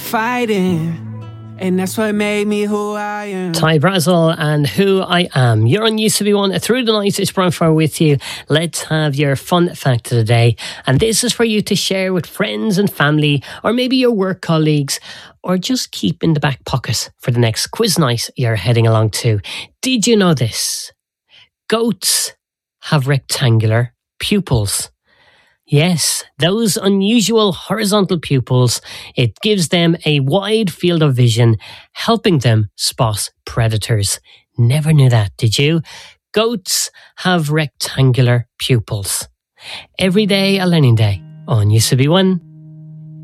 fighting. And that's what made me who I am. Ty Brazel and Who I Am. You're on UCB1 through the night. It's Brian Farr with you. Let's have your fun fact of the day. And this is for you to share with friends and family, or maybe your work colleagues, or just keep in the back pocket for the next quiz night you're heading along to. Did you know this? Goats have rectangular pupils. Yes, those unusual horizontal pupils, it gives them a wide field of vision, helping them spot predators. Never knew that, did you? Goats have rectangular pupils. Every day a learning day on UCB1.